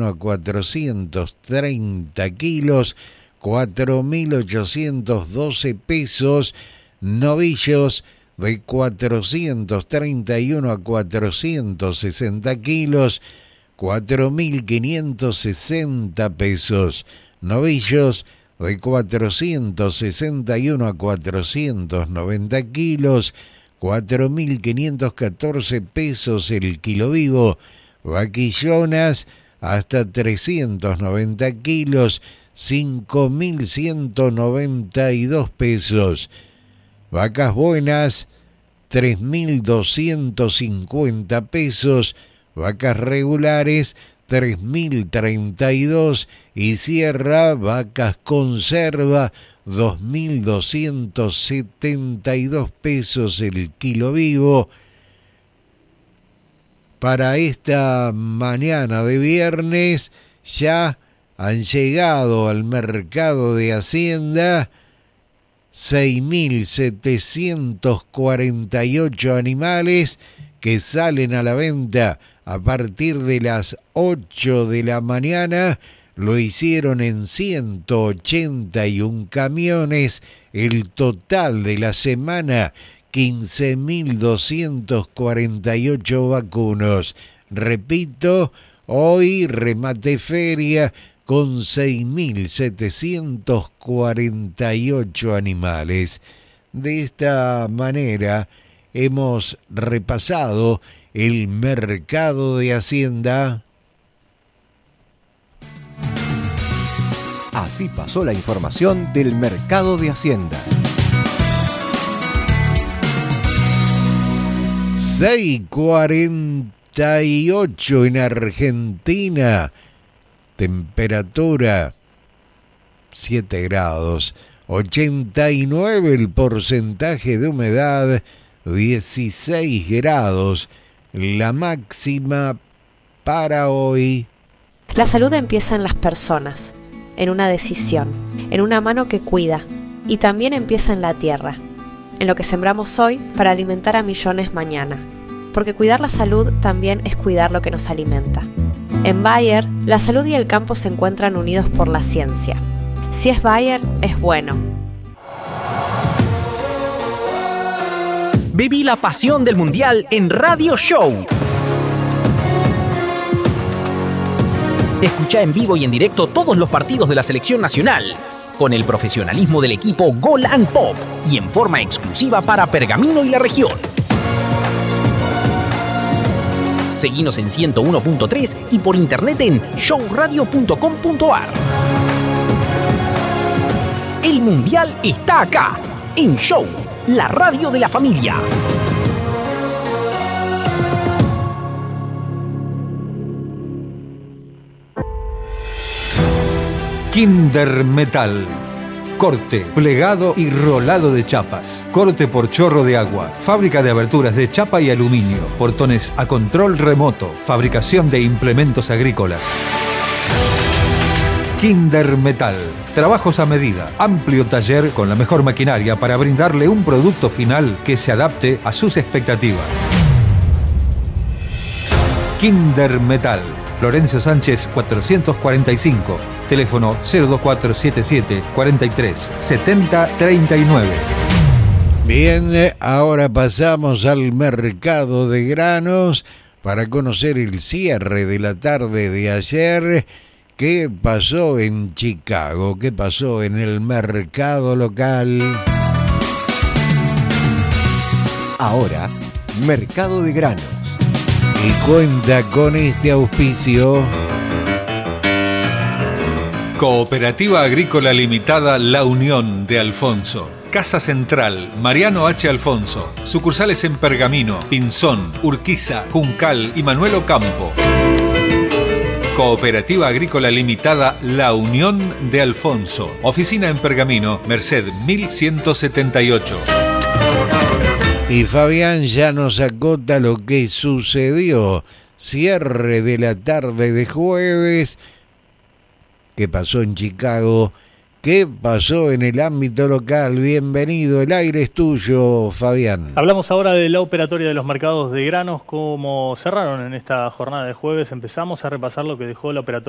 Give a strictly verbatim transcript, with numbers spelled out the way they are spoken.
Así pasó la información del mercado de Hacienda. seis cuarenta y ocho en Argentina. Temperatura siete grados, ochenta y nueve el porcentaje de humedad, dieciséis grados, la máxima para hoy. La salud empieza en las personas, en una decisión, en una mano que cuida, y también empieza en la tierra, en lo que sembramos hoy para alimentar a millones mañana, porque cuidar la salud también es cuidar lo que nos alimenta. En Bayer, la salud y el campo se encuentran unidos por la ciencia. Si es Bayer, es bueno. Viví la pasión del Mundial en Radio Show. Escucha en vivo y en directo todos los partidos de la selección nacional, con el profesionalismo del equipo Gol and Pop y en forma exclusiva para Pergamino y la región. Seguinos en ciento uno punto tres y por internet en show radio punto com punto a r. El Mundial está acá, en Show, la radio de la familia. Kinder Metal. Corte, plegado y rolado de chapas. Corte por chorro de agua. Fábrica de aberturas de chapa y aluminio. Portones a control remoto. Fabricación de implementos agrícolas. Kinder Metal. Trabajos a medida. Amplio taller con la mejor maquinaria para brindarle un producto final que se adapte a sus expectativas. Kinder Metal. Florencio Sánchez cuatrocientos cuarenta y cinco. Teléfono cero dos cuatro siete siete cuarenta y tres setenta treinta y nueve. Bien, ahora pasamos al mercado de granos para conocer el cierre de la tarde de ayer. ¿Qué pasó en Chicago? ¿Qué pasó en el mercado local? Ahora, mercado de granos. Y cuenta con este auspicio. Cooperativa Agrícola Limitada La Unión de Alfonso. Casa Central, Mariano H. Alfonso. Sucursales en Pergamino, Pinzón, Urquiza, Juncal y Manuel Ocampo. Cooperativa Agrícola Limitada La Unión de Alfonso. Oficina en Pergamino, Merced mil ciento setenta y ocho. Y Fabián ya nos acota lo que sucedió. Cierre de la tarde de jueves. ¿Qué pasó en Chicago? ¿Qué pasó en el ámbito local? Bienvenido, el aire es tuyo, Fabián. Hablamos ahora de la operatoria de los mercados de granos, cómo cerraron en esta jornada de jueves. Empezamos a repasar lo que dejó la operatoria